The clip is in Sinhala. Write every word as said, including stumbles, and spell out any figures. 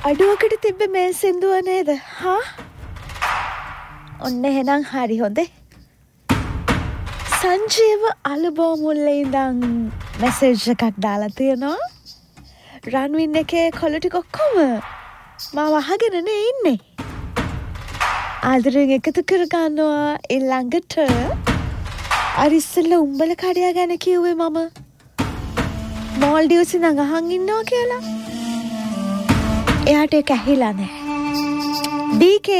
අඩුවකට තිබ්බ මේ සින්දුව නේද? හා? ඔන්න එහෙනම් හරි හොඳේ. සංජීව අලුබෝ මුල්ලේ ඉඳන් මැසේජ් එකක් දාලා තියෙනවා. රන්වින් එකේ කොළු ටික ඔක්කොම මාව අහගෙනනේ ඉන්නේ. ආදරෙන් එකතු කර ගන්නවා ඊළඟට අර ඉස්සෙල්ලා උඹල කඩියා ගැන කිව්වේ මම මෝල්ඩිව්ස් ඉඳන් අහන් ඉන්නවා කියලා. එයාට ඒක ඇහිලා නැහැ. ඩී කේ